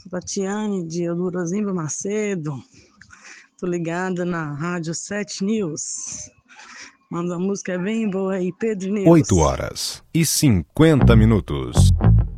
Tatiane de Eldorozimba Macedo. Tô ligada na Rádio 7 News. Manda uma música bem boa aí, Pedro News. 8h50.